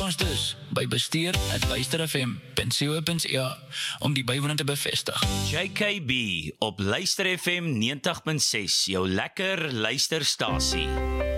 ons dus by bestuur@luisterfm.co.za om die bywoning te bevestig. JKB op Luister FM 90.6, jou lekker luisterstasie.